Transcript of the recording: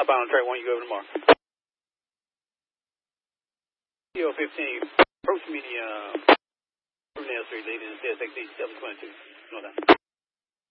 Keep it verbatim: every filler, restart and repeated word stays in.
Southbound on track one, you go over tomorrow. T O fifteen, approach medium, Brunel Street, ladies and C S X seven twenty-two. No doubt.